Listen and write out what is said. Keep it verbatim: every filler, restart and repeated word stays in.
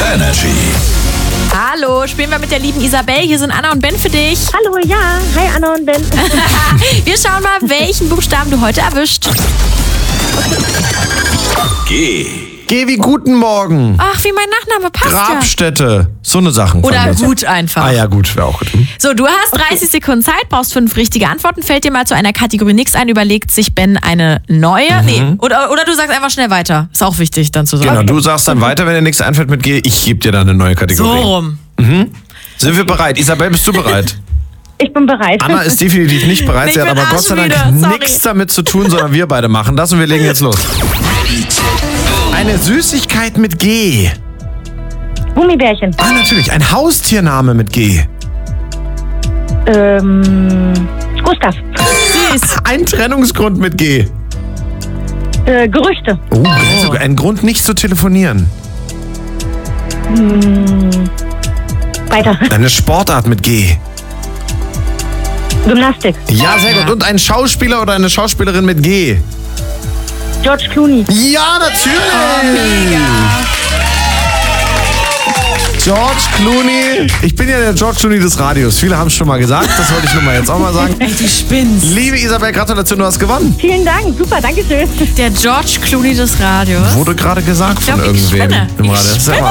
Energy. Hallo, spielen wir mit der lieben Isabel. Hier sind Anna und Ben für dich. Hallo, ja. Hi, Anna und Ben. Wir schauen mal, welchen Buchstaben du heute erwischt. G. Geh wie guten Morgen. Ach, wie mein Nachname passt ja. Grabstätte. So eine Sachen. Oder gut einfach. Ah ja, gut, wäre auch gut. So, du hast dreißig Sekunden Zeit, brauchst fünf richtige Antworten. Fällt dir mal zu einer Kategorie nichts ein, überlegt sich Ben eine neue. Mhm. Nee, oder, oder du sagst einfach schnell weiter. Ist auch wichtig, dann zu sagen. Genau, du sagst dann weiter, wenn dir nichts einfällt mit G. Ich gebe dir dann eine neue So Kategorie. rum. Mhm. Sind wir bereit? Isabel, bist du bereit? Ich bin bereit. Anna ist definitiv nicht bereit. Ich Sie hat bin aber Gott sei Dank arschmüde, sorry. nichts damit zu tun, sondern wir beide machen das und wir legen jetzt los. Eine Süßigkeit mit G. Gummibärchen. Ah, natürlich. Ein Haustiername mit G. Ähm, Gustav. Süß. Ein Trennungsgrund mit G. Äh, Gerüchte. Oh, oh. Ein Grund, nicht zu telefonieren. Hm, weiter. Eine Sportart mit G. Gymnastik. Ja, sehr gut. Und ein Schauspieler oder eine Schauspielerin mit G. George Clooney. Ja, natürlich. Mega. George Clooney. Ich bin ja der George Clooney des Radios. Viele haben es schon mal gesagt. Das wollte ich nur mal jetzt auch mal sagen. Ey, du spinnst. Liebe Isabel, Gratulation, du hast gewonnen. Vielen Dank. Super, danke schön. Der George Clooney des Radios. Wurde gerade gesagt Ich glaub, von ich irgendwem spinne. im Ich Radio. Das ist ja spinne.